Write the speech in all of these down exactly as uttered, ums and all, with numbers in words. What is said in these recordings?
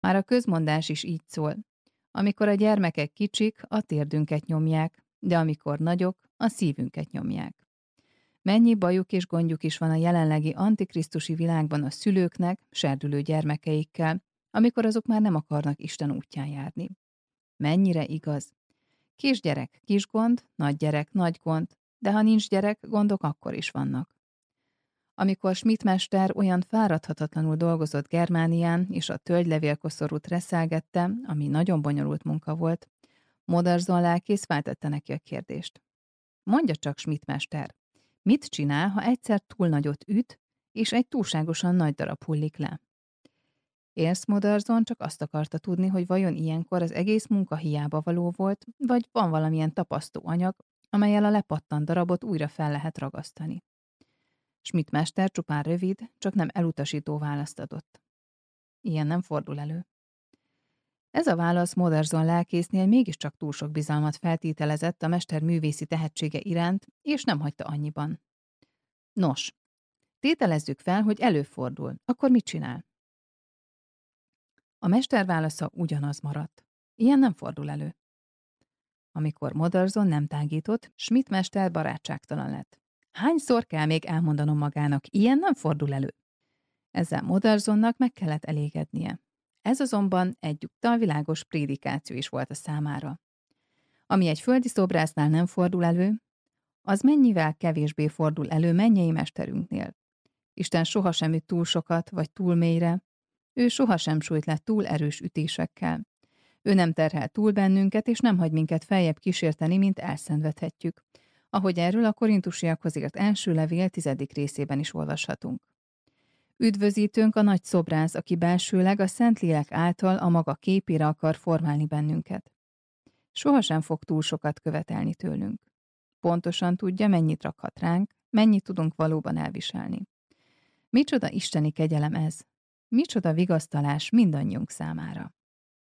Már a közmondás is így szól. Amikor a gyermekek kicsik, a térdünket nyomják, de amikor nagyok, a szívünket nyomják. Mennyi bajuk és gondjuk is van a jelenlegi antikrisztusi világban a szülőknek, serdülő gyermekeikkel, amikor azok már nem akarnak Isten útján járni. Mennyire igaz? Kisgyerek, kis gond, nagy gyerek, nagy gond, de ha nincs gyerek, gondok akkor is vannak. Amikor Schmidt mester olyan fáradhatatlanul dolgozott Germánián, és a tölgylevélkoszorút reszelgette, ami nagyon bonyolult munka volt, Modersohn lelkész feltette neki a kérdést. Mondja csak, Schmidt mester, mit csinál, ha egyszer túl nagyot üt, és egy túlságosan nagy darab hullik le? Ernst Modersohn csak azt akarta tudni, hogy vajon ilyenkor az egész munka hiába való volt, vagy van valamilyen tapasztó anyag, amellyel a lepattant darabot újra fel lehet ragasztani. Schmidt mester csupán rövid, csak nem elutasító választ adott. Ilyen nem fordul elő. Ez a válasz Modersohn lelkésznél mégiscsak túl sok bizalmat feltételezett a mester művészi tehetsége iránt, és nem hagyta annyiban. Nos, tételezzük fel, hogy előfordul, akkor mit csinál? A mester válasza ugyanaz maradt. Ilyen nem fordul elő. Amikor Modersohn nem tágított, Schmidt mester barátságtalan lett. Hányszor kell még elmondanom magának, ilyen nem fordul elő? Ezzel Modersohnnak meg kellett elégednie. Ez azonban egyúttal világos prédikáció is volt a számára. Ami egy földi szobrásznál nem fordul elő, az mennyivel kevésbé fordul elő mennyei mesterünknél. Isten sohasem üt túl sokat, vagy túl mélyre, ő sohasem sújt le túl erős ütésekkel. Ő nem terhel túl bennünket, és nem hagy minket feljebb kísérteni, mint elszenvedhetjük, ahogy erről a korintusiakhoz írt első levél tizedik részében is olvashatunk. Üdvözítőnk a nagy szobrász, aki belsőleg a Szentlélek által a maga képére akar formálni bennünket. Sohasem fog túl sokat követelni tőlünk. Pontosan tudja, mennyit rakhat ránk, mennyit tudunk valóban elviselni. Micsoda isteni kegyelem ez! Micsoda vigasztalás mindannyiunk számára!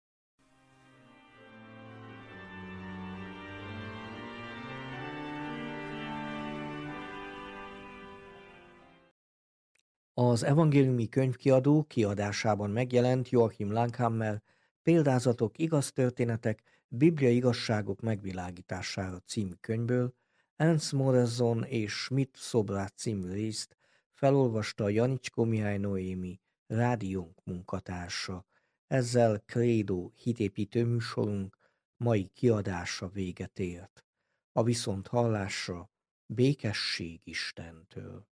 Az evangéliumi könyvkiadó kiadásában megjelent Joachim Langhammer Példázatok, igaz történetek, bibliai igazságok megvilágítására című könyvből Ernst Modersohn és Schmidt szobrát című részt felolvasta Janicskó Mihály Noémi, rádiónk munkatársa. Ezzel Credo hitépítő műsorunk mai kiadása véget ért. A viszonthallásra békesség Istentől.